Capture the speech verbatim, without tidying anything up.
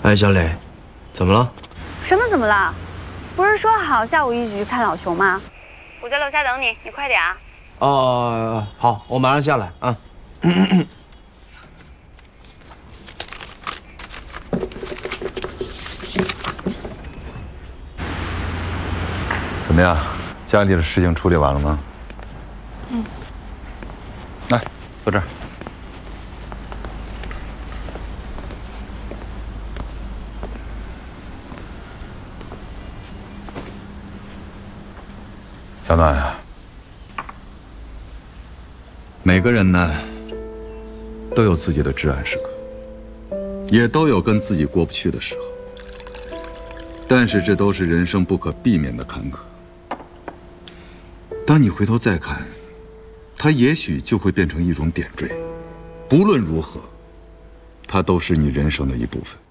哎，小磊，怎么了？ 什么怎么了？不是说好下午一起去看老熊吗？我在楼下等你，你快点啊！ 哦，好，我马上下来啊。 怎么样？家里的事情处理完了吗？嗯。来，坐这儿。小暖啊，每个人呢都有自己的至暗时刻，也都有跟自己过不去的时候。但是这都是人生不可避免的坎坷。当你回头再看，它也许就会变成一种点缀。不论如何，它都是你人生的一部分。